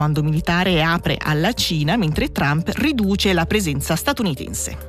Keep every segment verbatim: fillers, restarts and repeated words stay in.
comando militare apre alla Cina, mentre Trump riduce la presenza statunitense.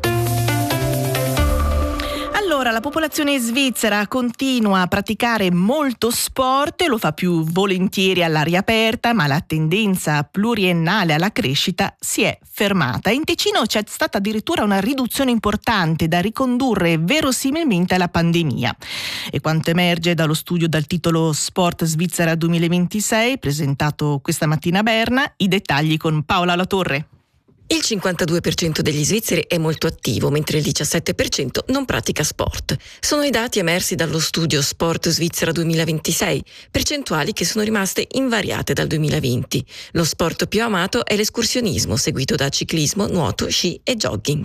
Allora, la popolazione svizzera continua a praticare molto sport e lo fa più volentieri all'aria aperta, ma la tendenza pluriennale alla crescita si è fermata. In Ticino c'è stata addirittura una riduzione importante da ricondurre verosimilmente alla pandemia. E quanto emerge dallo studio dal titolo Sport Svizzera duemilaventisei, presentato questa mattina a Berna, i dettagli con Paola Latorre. Il cinquantadue per cento degli svizzeri è molto attivo, mentre il diciassette per cento non pratica sport. Sono i dati emersi dallo studio Sport Svizzera duemilaventisei, percentuali che sono rimaste invariate dal duemilaventi. Lo sport più amato è l'escursionismo, seguito da ciclismo, nuoto, sci e jogging.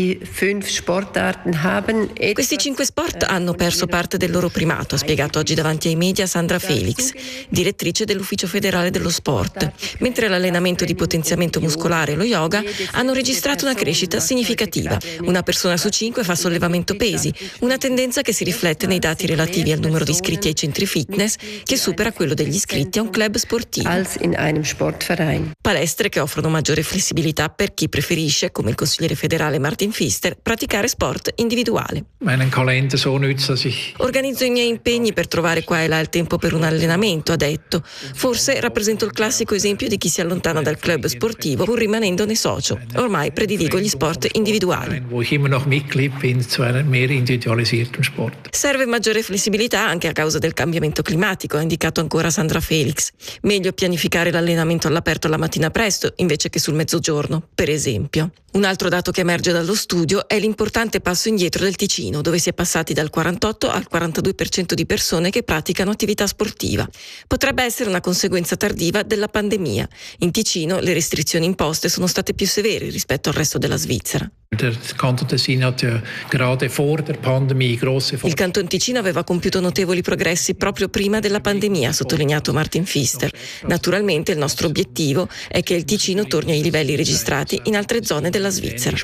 Questi cinque sport hanno perso parte del loro primato, ha spiegato oggi davanti ai media Sandra Felix, direttrice dell'Ufficio federale dello sport, mentre l'allenamento di potenziamento muscolare e lo yoga hanno registrato una crescita significativa. Una persona su cinque fa sollevamento pesi, una tendenza che si riflette nei dati relativi al numero di iscritti ai centri fitness, che supera quello degli iscritti a un club sportivo. Palestre che offrono maggiore flessibilità per chi preferisce, come il consigliere federale Martin Pfister, praticare sport individuale. Organizzo i miei impegni per trovare qua e là il tempo per un allenamento, ha detto. Forse rappresento il classico esempio di chi si allontana dal club sportivo pur rimanendone socio. Ormai prediligo gli sport individuali. Serve maggiore flessibilità anche a causa del cambiamento climatico, ha indicato ancora Sandra Felix. Meglio pianificare l'allenamento all'aperto la mattina presto invece che sul mezzogiorno, per esempio. Un altro dato che emerge dallo studio è l'importante passo indietro del Ticino, dove si è passati dal quarantotto al quarantadue per cento di persone che praticano attività sportiva. Potrebbe essere una conseguenza tardiva della pandemia. In Ticino le restrizioni imposte sono state più severe rispetto al resto della Svizzera. Il Canton Ticino aveva compiuto notevoli progressi proprio prima della pandemia, ha sottolineato Martin Pfister. Naturalmente il nostro obiettivo è che il Ticino torni ai livelli registrati in altre zone della Svizzera.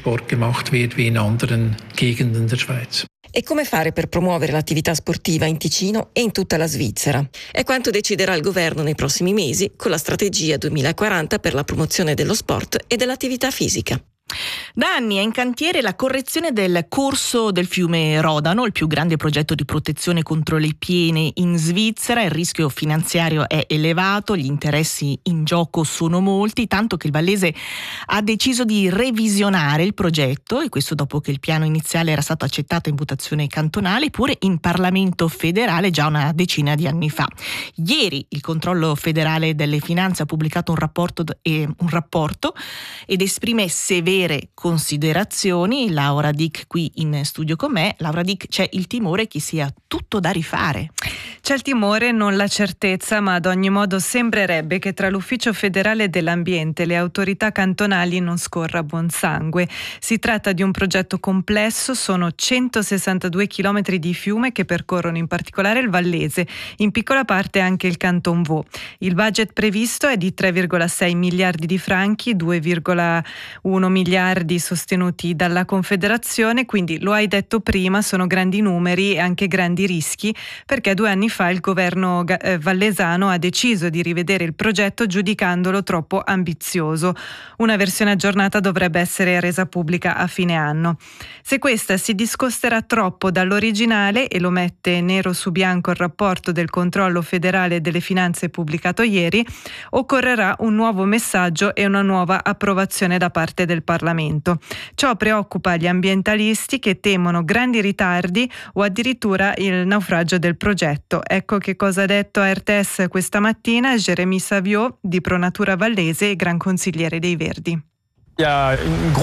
E come fare per promuovere l'attività sportiva in Ticino e in tutta la Svizzera? È quanto deciderà il governo nei prossimi mesi con la strategia duemilaquaranta per la promozione dello sport e dell'attività fisica. Da anni è in cantiere la correzione del corso del fiume Rodano, il più grande progetto di protezione contro le piene in Svizzera. Il rischio finanziario è elevato, gli interessi in gioco sono molti, tanto che il vallese ha deciso di revisionare il progetto, e questo dopo che il piano iniziale era stato accettato in votazione cantonale, pure in Parlamento federale già una decina di anni fa. Ieri il controllo federale delle finanze ha pubblicato un rapporto, eh, un rapporto ed esprime severe considerazioni. Laura Dick qui in studio con me. Laura Dick, c'è il timore che sia tutto da rifare. C'è il timore, non la certezza, ma ad ogni modo sembrerebbe che tra l'Ufficio federale dell'ambiente e le autorità cantonali non scorra buon sangue. Si tratta di un progetto complesso, sono centosessantadue chilometri di fiume che percorrono in particolare il Vallese, in piccola parte anche il Canton Vaud. Il budget previsto è di tre virgola sei miliardi di franchi, due virgola uno miliardi sostenuti dalla Confederazione, quindi lo hai detto prima, sono grandi numeri e anche grandi rischi, perché due anni fa il governo eh, vallesano ha deciso di rivedere il progetto giudicandolo troppo ambizioso. Una versione aggiornata dovrebbe essere resa pubblica a fine anno. Se questa si discosterà troppo dall'originale, e lo mette nero su bianco il rapporto del controllo federale delle finanze pubblicato ieri, occorrerà un nuovo messaggio e una nuova approvazione da parte del Parlamento. Ciò preoccupa gli ambientalisti che temono grandi ritardi o addirittura il naufragio del progetto. Ecco che cosa ha detto a R T S questa mattina Jérémy Saviot di Pronatura Vallese e gran consigliere dei Verdi. C'è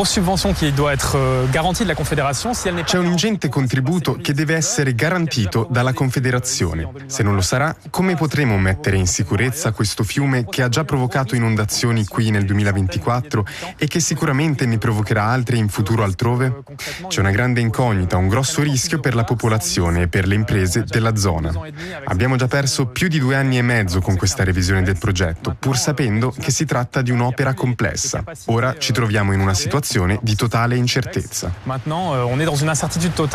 un ingente contributo che deve essere garantito dalla Confederazione. Se non lo sarà, come potremo mettere in sicurezza questo fiume che ha già provocato inondazioni qui nel duemilaventiquattro e che sicuramente ne provocherà altre in futuro altrove? C'è una grande incognita, un grosso rischio per la popolazione e per le imprese della zona. Abbiamo già perso più di due anni e mezzo con questa revisione del progetto, pur sapendo che si tratta di un'opera complessa. Ora ci troviamo in una situazione di totale incertezza.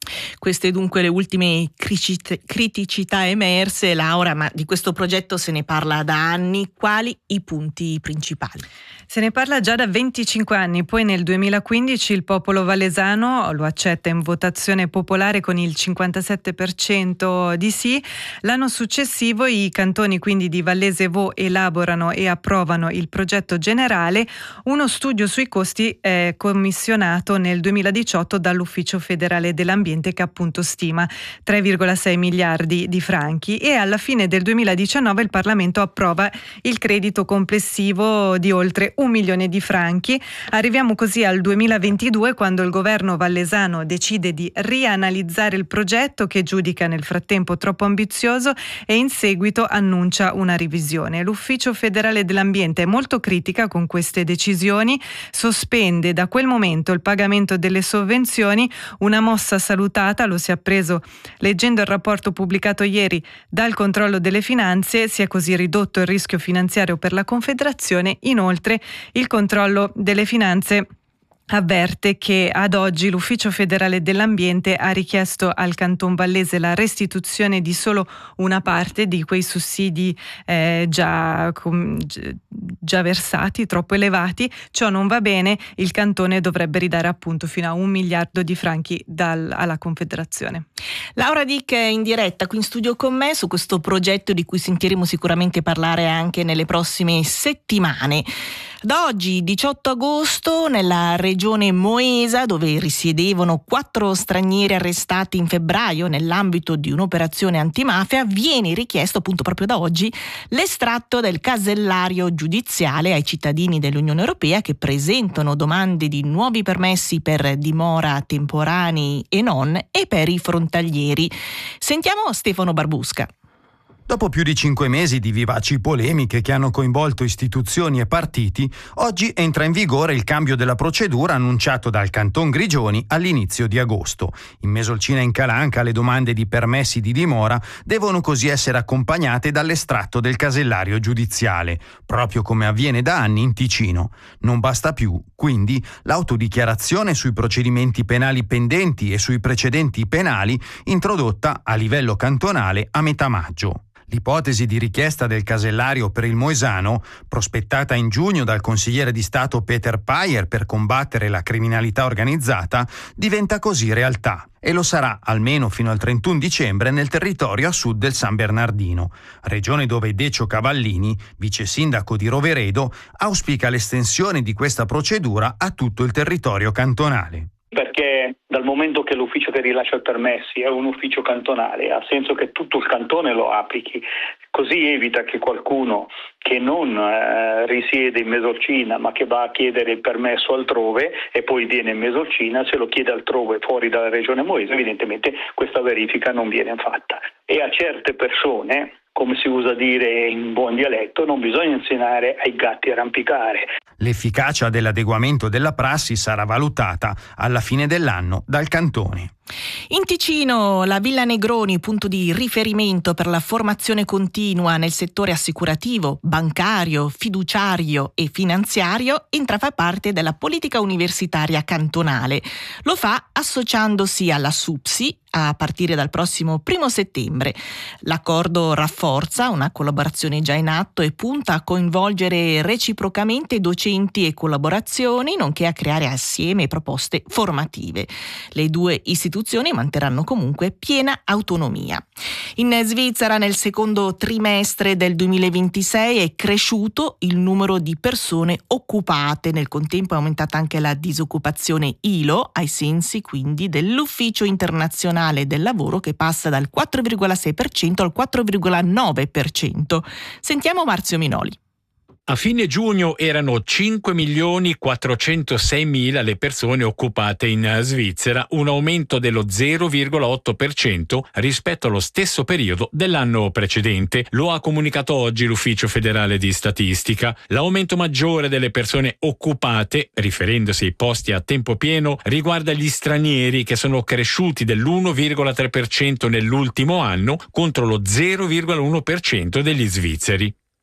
Queste dunque le ultime criticità emerse. Laura, ma di questo progetto se ne parla da anni. Quali i punti principali? Se ne parla già da venticinque anni, poi nel duemilaquindici il popolo valesano lo accetta in votazione popolare con il cinquantasette per cento di sì. L'anno successivo i cantoni quindi di Vallese e Vaux elaborano e approvano il progetto generale. Uno studio sui costi è commissionato nel duemiladiciotto dall'Ufficio federale dell'ambiente, che appunto stima tre virgola sei miliardi di franchi, e alla fine del duemiladiciannove il Parlamento approva il credito complessivo di oltre un milione di franchi. Arriviamo così al duemilaventidue, quando il governo vallesano decide di rianalizzare il progetto, che giudica nel frattempo troppo ambizioso, e in seguito annuncia una revisione. L'Ufficio federale dell'ambiente è molto critica con queste decisioni, sospende da quel momento il pagamento delle sovvenzioni, una mossa salutata, lo si è appreso leggendo il rapporto pubblicato ieri dal controllo delle finanze. Si è così ridotto il rischio finanziario per la Confederazione. Inoltre il controllo delle finanze avverte che ad oggi l'Ufficio federale dell'ambiente ha richiesto al Canton Vallese la restituzione di solo una parte di quei sussidi eh, già, com, già versati, troppo elevati. Ciò non va bene, il Cantone dovrebbe ridare appunto fino a un miliardo di franchi dal, alla Confederazione. Laura Dick è in diretta qui in studio con me su questo progetto di cui sentiremo sicuramente parlare anche nelle prossime settimane. Da oggi, diciotto agosto, nella regione Moesa, dove risiedevano quattro stranieri arrestati in febbraio nell'ambito di un'operazione antimafia, viene richiesto appunto proprio da oggi l'estratto del casellario giudiziale ai cittadini dell'Unione Europea che presentano domande di nuovi permessi per dimora temporanei e non, e per i frontalieri. Sentiamo Stefano Barbusca. Dopo più di cinque mesi di vivaci polemiche che hanno coinvolto istituzioni e partiti, oggi entra in vigore il cambio della procedura annunciato dal Canton Grigioni all'inizio di agosto. In Mesolcina e in Calanca le domande di permessi di dimora devono così essere accompagnate dall'estratto del casellario giudiziale, proprio come avviene da anni in Ticino. Non basta più, quindi, l'autodichiarazione sui procedimenti penali pendenti e sui precedenti penali introdotta a livello cantonale a metà maggio. L'ipotesi di richiesta del casellario per il Moesano, prospettata in giugno dal consigliere di Stato Peter Payer per combattere la criminalità organizzata, diventa così realtà e lo sarà almeno fino al trentuno dicembre nel territorio a sud del San Bernardino, regione dove Decio Cavallini, vice sindaco di Roveredo, auspica l'estensione di questa procedura a tutto il territorio cantonale. Perché dal momento che l'ufficio che rilascia i permessi è un ufficio cantonale, ha senso che tutto il cantone lo applichi, così evita che qualcuno che non eh, risiede in Mesolcina ma che va a chiedere il permesso altrove e poi viene in Mesolcina, se lo chiede altrove fuori dalla regione Moesa, evidentemente questa verifica non viene fatta. E a certe persone, come si usa dire in buon dialetto, non bisogna insegnare ai gatti a arrampicare. L'efficacia dell'adeguamento della prassi sarà valutata alla fine dell'anno dal Cantone. In Ticino la Villa Negroni, punto di riferimento per la formazione continua nel settore assicurativo, bancario, fiduciario e finanziario, entra a far parte della politica universitaria cantonale. Lo fa associandosi alla SUPSI a partire dal prossimo primo settembre. L'accordo rafforza una collaborazione già in atto e punta a coinvolgere reciprocamente docenti e collaborazioni, nonché a creare assieme proposte formative. Le due istituzioni manterranno comunque piena autonomia. In Svizzera nel secondo trimestre del duemilaventisei è cresciuto il numero di persone occupate, nel contempo è aumentata anche la disoccupazione I L O, ai sensi quindi dell'Ufficio internazionale del lavoro, che passa dal quattro virgola sei per cento al quattro virgola nove per cento. Sentiamo Marzio Minoli. A fine giugno erano cinque milioni quattrocentosei mila le persone occupate in Svizzera, un aumento dello zero virgola otto per cento rispetto allo stesso periodo dell'anno precedente. Lo ha comunicato oggi l'Ufficio federale di statistica. L'aumento maggiore delle persone occupate, riferendosi ai posti a tempo pieno, riguarda gli stranieri, che sono cresciuti dell'uno virgola tre per cento nell'ultimo anno contro lo zero virgola uno per cento degli svizzeri.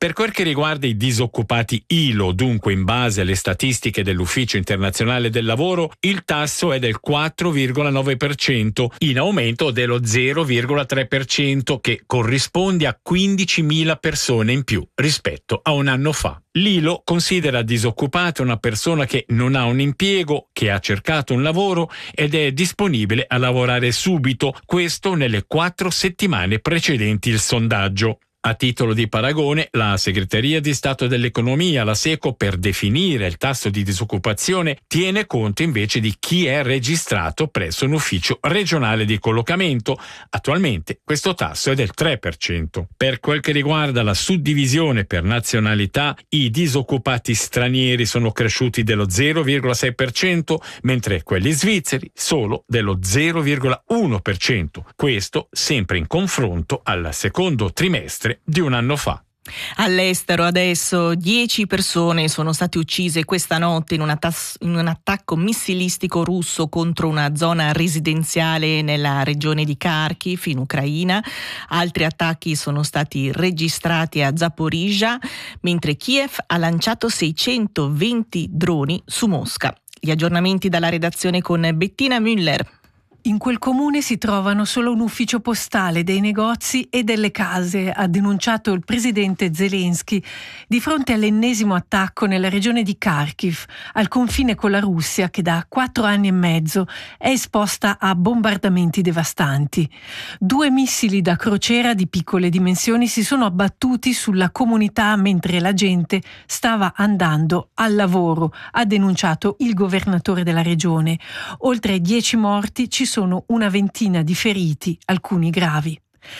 Per quel che riguarda i disoccupati I L O, dunque in base alle statistiche dell'Ufficio Internazionale del Lavoro, il tasso è del quattro virgola nove per cento, in aumento dello zero virgola tre per cento, che corrisponde a quindicimila persone in più rispetto a un anno fa. L'I L O considera disoccupata una persona che non ha un impiego, che ha cercato un lavoro ed è disponibile a lavorare subito, questo nelle quattro settimane precedenti il sondaggio. A titolo di paragone, la Segreteria di Stato dell'Economia, la SECO, per definire il tasso di disoccupazione, tiene conto invece di chi è registrato presso un ufficio regionale di collocamento. Attualmente questo tasso è del tre per cento. Per quel che riguarda la suddivisione per nazionalità, i disoccupati stranieri sono cresciuti dello zero virgola sei per cento, mentre quelli svizzeri solo dello zero virgola uno per cento. Questo sempre in confronto al secondo trimestre di un anno fa. All'estero adesso dieci persone sono state uccise questa notte in un, attac- in un attacco missilistico russo contro una zona residenziale nella regione di Kharkiv in Ucraina. Altri attacchi sono stati registrati a Zaporizhzhia, mentre Kiev ha lanciato seicentoventi droni su Mosca. Gli aggiornamenti dalla redazione con Bettina Müller. In quel comune si trovano solo un ufficio postale, dei negozi e delle case, ha denunciato il presidente Zelensky di fronte all'ennesimo attacco nella regione di Kharkiv, al confine con la Russia, che da quattro anni e mezzo è esposta a bombardamenti devastanti. Due missili da crociera di piccole dimensioni si sono abbattuti sulla comunità mentre la gente stava andando al lavoro, ha denunciato il governatore della regione. Oltre ai dieci morti ci sono sono una ventina di feriti, alcuni gravi.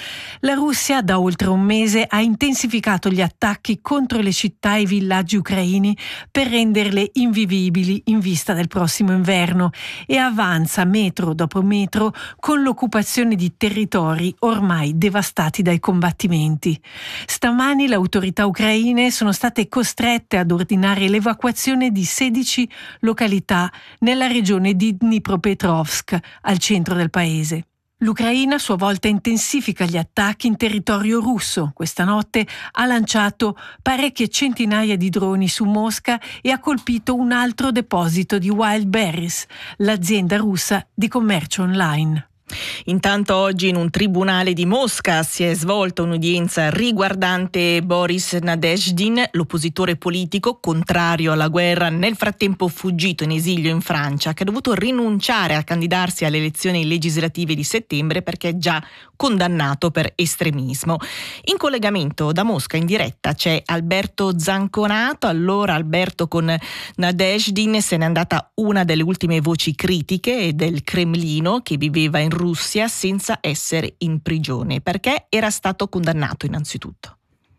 La Russia da oltre un mese ha intensificato gli attacchi contro le città e i villaggi ucraini per renderle invivibili in vista del prossimo inverno e avanza metro dopo metro con l'occupazione di territori ormai devastati dai combattimenti. Stamani le autorità ucraine sono state costrette ad ordinare l'evacuazione di sedici località nella regione di Dnipropetrovsk, al centro del paese. L'Ucraina a sua volta intensifica gli attacchi in territorio russo. Questa notte ha lanciato parecchie centinaia di droni su Mosca e ha colpito un altro deposito di Wildberries, l'azienda russa di commercio online. Intanto oggi in un tribunale di Mosca si è svolta un'udienza riguardante Boris Nadezhdin, l'oppositore politico contrario alla guerra, nel frattempo fuggito in esilio in Francia, che ha dovuto rinunciare a candidarsi alle elezioni legislative di settembre perché è già condannato per estremismo. In collegamento da Mosca in diretta c'è Alberto Zanconato. Allora Alberto, con Nadezhdin se n'è andata una delle ultime voci critiche del Cremlino, che viveva in Russia senza essere in prigione. Perché era stato condannato innanzitutto?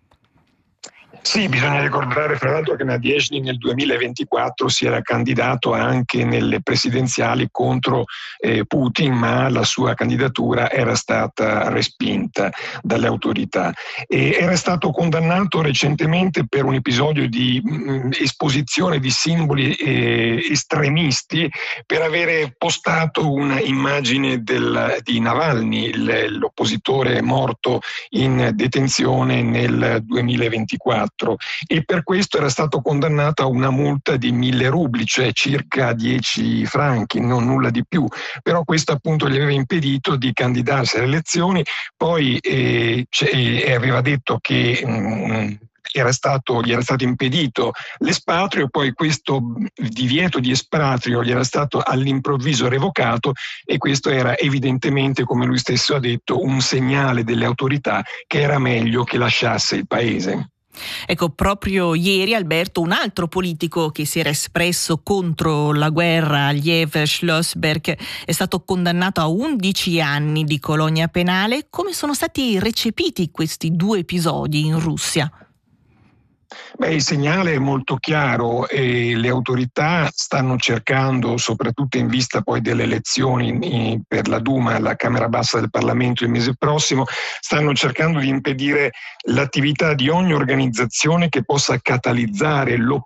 Sì, bisogna ricordare fra l'altro che Nadezhdin nel duemilaventiquattro si era candidato anche nelle presidenziali contro eh, Putin, ma la sua candidatura era stata respinta dalle autorità. E era stato condannato recentemente per un episodio di mh, esposizione di simboli eh, estremisti, per avere postato una immagine del, di Navalny, il, l'oppositore morto in detenzione nel duemilaventiquattro. E per questo era stato condannato a una multa di mille rubli, cioè circa dieci franchi, non nulla di più. Però questo appunto gli aveva impedito di candidarsi alle elezioni. Poi eh, eh, aveva detto che mh, Era stato, gli era stato impedito l'espatrio, poi questo divieto di espatrio gli era stato all'improvviso revocato, e questo era evidentemente, come lui stesso ha detto, un segnale delle autorità che era meglio che lasciasse il paese. Ecco, proprio ieri Alberto, un altro politico che si era espresso contro la guerra, Liev Schlossberg, è stato condannato a undici anni di colonia penale. Come sono stati recepiti questi due episodi in Russia? Beh, il segnale è molto chiaro e le autorità stanno cercando, soprattutto in vista poi delle elezioni per la Duma, la Camera Bassa del Parlamento il mese prossimo, stanno cercando di impedire l'attività di ogni organizzazione che possa catalizzare l'opposizione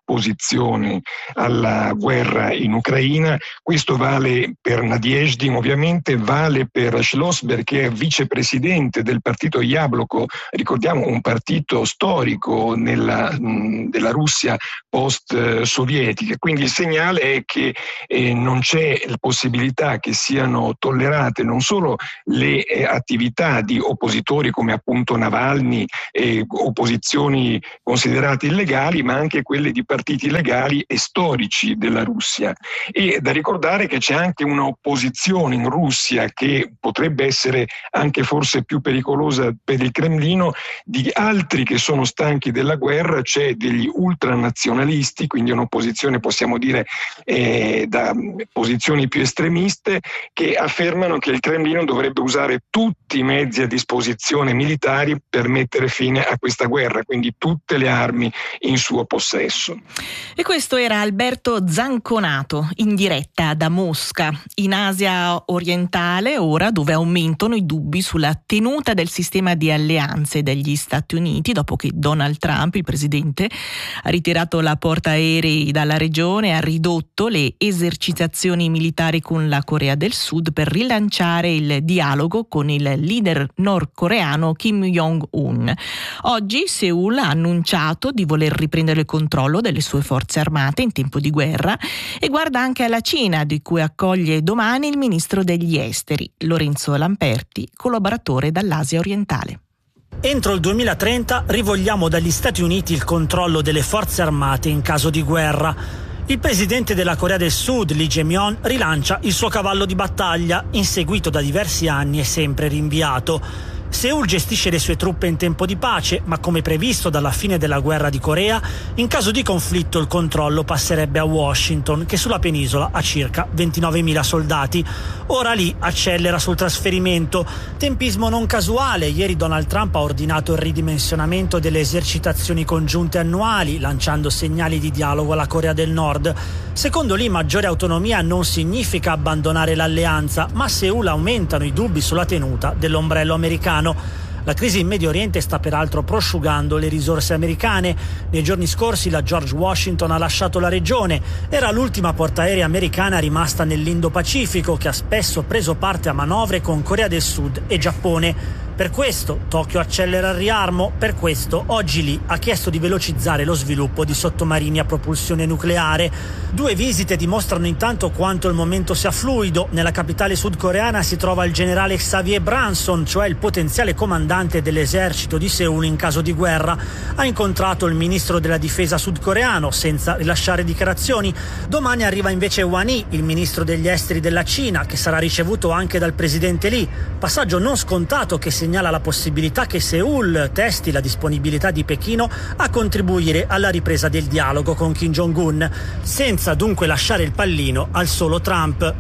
opposizione alla guerra in Ucraina. Questo vale per Nadeždin, ovviamente, vale per Schlossberg, che è vicepresidente del partito Jabloko, ricordiamo un partito storico nella, mh, della Russia post-sovietica. Quindi il segnale è che eh, non c'è la possibilità che siano tollerate non solo le eh, attività di oppositori come appunto Navalny, eh, opposizioni considerate illegali, ma anche quelle di partiti legali e storici della Russia. E da ricordare che c'è anche un'opposizione in Russia che potrebbe essere anche forse più pericolosa per il Cremlino, di altri che sono stanchi della guerra. C'è degli ultranazionalisti, quindi un'opposizione possiamo dire eh, da posizioni più estremiste, che affermano che il Cremlino dovrebbe usare tutti i mezzi a disposizione militari per mettere fine a questa guerra, quindi tutte le armi in suo possesso. E questo era Alberto Zanconato in diretta da Mosca, in Asia orientale, ora, dove aumentano i dubbi sulla tenuta del sistema di alleanze degli Stati Uniti dopo che Donald Trump, il presidente, ha ritirato la portaerei dalla regione e ha ridotto le esercitazioni militari con la Corea del Sud per rilanciare il dialogo con il leader nordcoreano Kim Jong-un. Oggi Seul ha annunciato di voler riprendere il controllo delle sue forze armate in tempo di guerra e guarda anche alla Cina, di cui accoglie domani il ministro degli esteri, Lorenzo Lamperti, collaboratore dall'Asia orientale. Entro il duemilatrenta rivogliamo dagli Stati Uniti il controllo delle forze armate in caso di guerra. Il presidente della Corea del Sud, Lee Jae-myung, rilancia il suo cavallo di battaglia, inseguito da diversi anni e sempre rinviato. Seul gestisce le sue truppe in tempo di pace, ma come previsto dalla fine della guerra di Corea, in caso di conflitto il controllo passerebbe a Washington, che sulla penisola ha circa ventinovemila soldati. Ora lì accelera sul trasferimento. Tempismo non casuale. Ieri Donald Trump ha ordinato il ridimensionamento delle esercitazioni congiunte annuali, lanciando segnali di dialogo alla Corea del Nord. Secondo Lee, maggiore autonomia non significa abbandonare l'alleanza, ma a Seul aumentano i dubbi sulla tenuta dell'ombrello americano. La crisi in Medio Oriente sta peraltro prosciugando le risorse americane. Nei giorni scorsi la George Washington ha lasciato la regione. Era l'ultima portaerei americana rimasta nell'Indo-Pacifico, che ha spesso preso parte a manovre con Corea del Sud e Giappone. Per questo Tokyo accelera il riarmo, per questo oggi Lee ha chiesto di velocizzare lo sviluppo di sottomarini a propulsione nucleare. Due visite dimostrano intanto quanto il momento sia fluido. Nella capitale sudcoreana si trova il generale Xavier Branson, cioè il potenziale comandante dell'esercito di Seul in caso di guerra. Ha incontrato il ministro della difesa sudcoreano senza rilasciare dichiarazioni. Domani arriva invece Wang Yi, il ministro degli esteri della Cina, che sarà ricevuto anche dal presidente Lee. Passaggio non scontato che segnala la possibilità che Seul testi la disponibilità di Pechino a contribuire alla ripresa del dialogo con Kim Jong-un, senza dunque lasciare il pallino al solo Trump.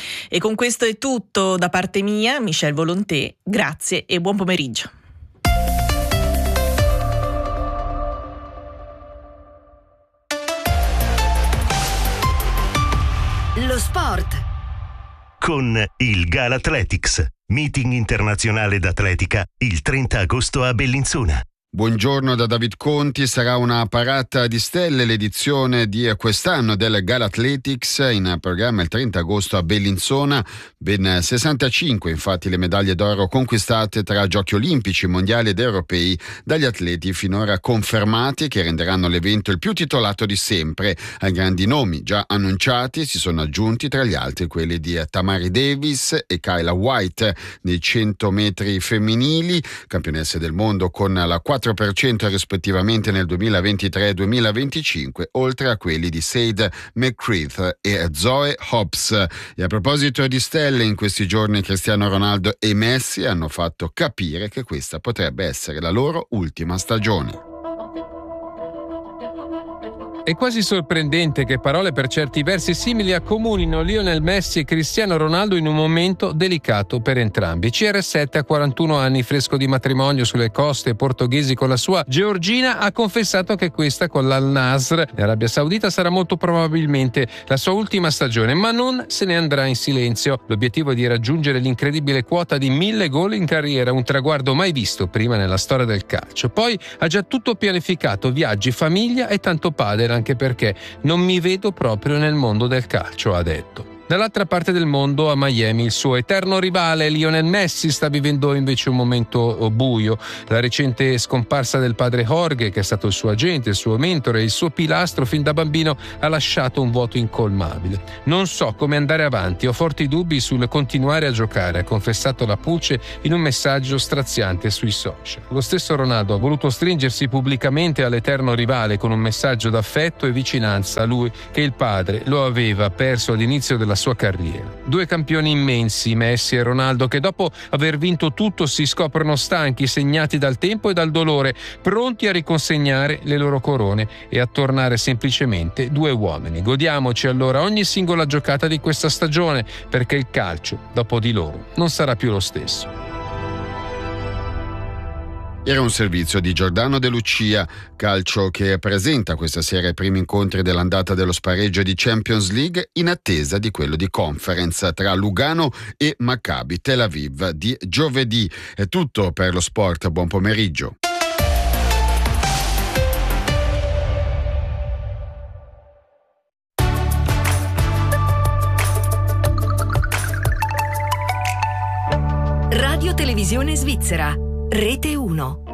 E con questo è tutto da parte mia, Michelle Volonté. Grazie e buon pomeriggio. Lo sport con il Galathletics, meeting internazionale d'atletica il trenta agosto a Bellinzona. Buongiorno da David Conti. Sarà una parata di stelle l'edizione di quest'anno del Galathletics, in programma il trenta agosto a Bellinzona. Ben sessantacinque infatti le medaglie d'oro conquistate tra giochi olimpici, mondiali ed europei dagli atleti finora confermati, che renderanno l'evento il più titolato di sempre. Ai grandi nomi già annunciati si sono aggiunti tra gli altri quelli di Tamari Davis e Kyla White nei cento metri femminili, campionesse del mondo con la quattro per cento rispettivamente nel duemilaventitré e duemilaventicinque, oltre a quelli di Sade McCreath e Zoe Hobbs. E a proposito di stelle, in questi giorni Cristiano Ronaldo e Messi hanno fatto capire che questa potrebbe essere la loro ultima stagione. È quasi sorprendente che parole per certi versi simili accomunino Lionel Messi e Cristiano Ronaldo in un momento delicato per entrambi. C R sette a quarantuno anni, fresco di matrimonio sulle coste portoghesi con la sua Georgina, ha confessato che questa con l'Al Nasr in Arabia Saudita sarà molto probabilmente la sua ultima stagione, ma non se ne andrà in silenzio. L'obiettivo è di raggiungere l'incredibile quota di mille gol in carriera, un traguardo mai visto prima nella storia del calcio. Poi ha già tutto pianificato, viaggi, famiglia e tanto padel, anche perché non mi vedo proprio nel mondo del calcio, ha detto. Dall'altra parte del mondo, a Miami, il suo eterno rivale Lionel Messi sta vivendo invece un momento buio. La recente scomparsa del padre Jorge, che è stato il suo agente, il suo mentore, il suo pilastro fin da bambino, ha lasciato un vuoto incolmabile. Non so come andare avanti, ho forti dubbi sul continuare a giocare, ha confessato la Puce in un messaggio straziante sui social. Lo stesso Ronaldo ha voluto stringersi pubblicamente all'eterno rivale con un messaggio d'affetto e vicinanza a lui che il padre lo aveva perso all'inizio della sua carriera. Due campioni immensi, Messi e Ronaldo, che dopo aver vinto tutto si scoprono stanchi, segnati dal tempo e dal dolore, pronti a riconsegnare le loro corone e a tornare semplicemente due uomini. Godiamoci allora ogni singola giocata di questa stagione, perché il calcio, dopo di loro, non sarà più lo stesso. Era un servizio di Giordano De Lucia. Calcio che presenta questa sera i primi incontri dell'andata dello spareggio di Champions League in attesa di quello di Conference tra Lugano e Maccabi Tel Aviv di giovedì. È tutto per lo sport, buon pomeriggio. Radio Televisione Svizzera, Rete uno.